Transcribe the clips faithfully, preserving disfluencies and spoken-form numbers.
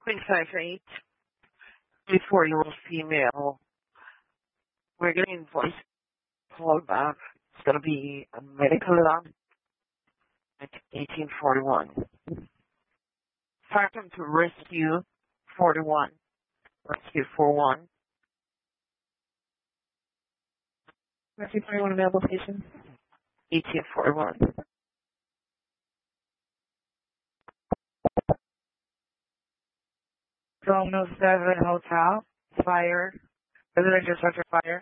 Queen five eight, forty-year-old female. We're getting voice call back. It's going to be a medical log at eighteen forty-one. Phantom to rescue forty-one. Rescue forty-one. Rescue forty-one available station. eighteen forty-one. Zone oh seven Hotel. Fire. Residential structure fire.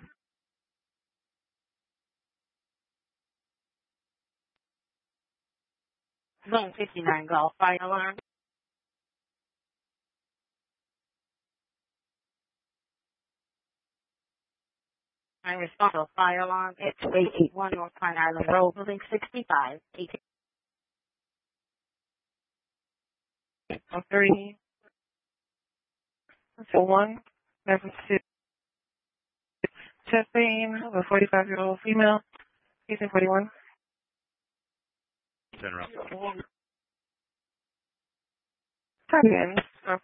Zone fifty-nine Golf fire alarm. I'm responsible fire alarm. It's eight eighty-one North Pine Island Road, building sixty-five. eighteen. three. So one. Reference to chest pain of a forty-five-year-old female. eighteen forty-one. Turn around. Again,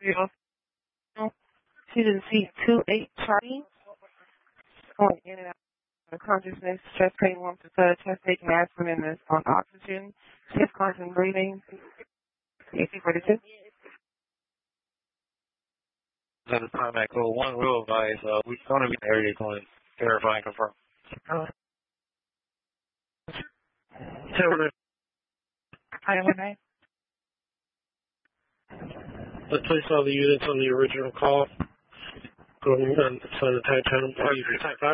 she's in seat two eight Charlie. Going in and out of consciousness, chest pain, warmth to touch, chest taking aspirin and is on oxygen. She has constant breathing. eighteen forty-two. At the time, at code one, will advise, uh, we're going to be in the area going verify and confirm. Oh. So, I am one night. Let's place all the units on the original call. Going on sign the type channel. Are you for type five?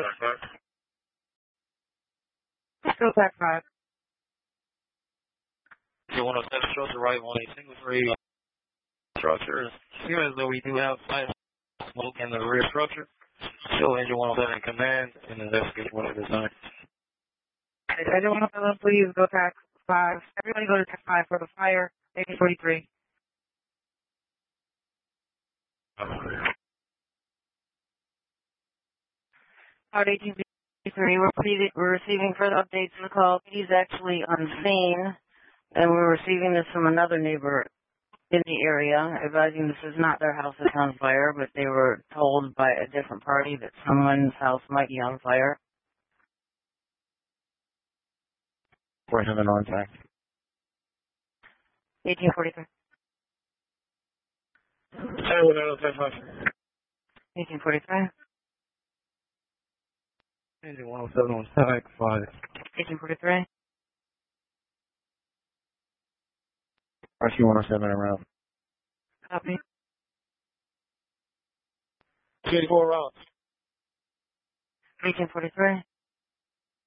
Still type five. So one oh seven structure right on a single three structure. Here as though we do have fire smoke in the rear structure. Show engine one oh seven command and investigate what it is on. Engine one oh seven, please go tax five. Everybody go to tax five for the fire. eighteen forty-three. Out eighteen forty-three, we're, we're receiving further updates in the call. He's actually on scene, and we're receiving this from another neighbor in the area, advising this is not their house that's on fire, but they were told by a different party that someone's house might be on fire. We're having on time. eighteen forty-three. eighteen forty-three. Engine one oh seven on type five. eighteen forty-three. R C one oh seven around. Copy. eighty-four rounds. eighteen forty-three.